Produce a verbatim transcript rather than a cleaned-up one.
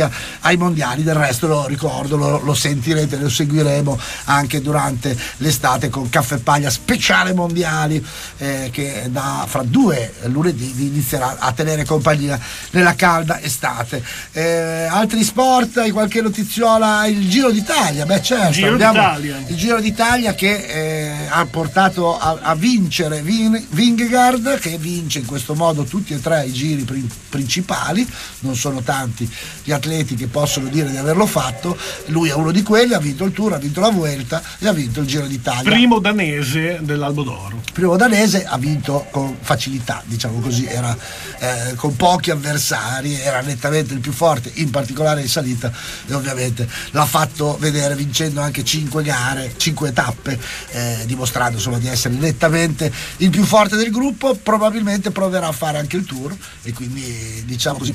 ai mondiali. Del resto lo ricordo, lo, lo sentirete, lo seguiremo anche durante l'estate con Caffè Paglia speciale mondiali, eh, che da fra due lunedì inizierà a tenere compagnia nella calda estate. Eh, altri sport, hai qualche notiziola? Il Giro d'Italia, beh certo, il Giro d'Italia, il Giro d'Italia che eh, ha portato a, a vincere Vin, Vingegaard, che vince in questo modo tutti e tre i giri prin, principali. Non sono tanti gli atleti che possono dire di averlo fatto, lui è uno di quelli, ha vinto il Tour, ha vinto la Vuelta e ha vinto il Giro d'Italia. Primo danese dell'Albo d'Oro. Primo danese, ha vinto con facilità, diciamo così, era eh, con pochi avversari, era nettamente il più forte, in particolare in salita, e ovviamente l'ha fatto vedere vincendo anche cinque gare, cinque tappe, eh, dimostrando insomma di essere nettamente il più forte del gruppo. Probabilmente proverà a fare anche il Tour e quindi diciamo così